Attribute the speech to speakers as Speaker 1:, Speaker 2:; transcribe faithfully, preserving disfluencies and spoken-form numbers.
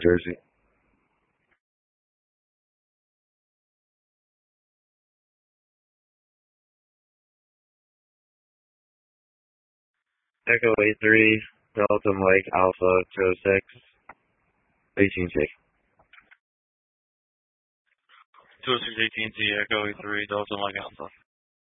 Speaker 1: Jersey. Echo eight three, Delta Mike Alpha two oh six, eighteen T.
Speaker 2: two oh six eighteen T, Echo eight three, Delta Mike Alpha.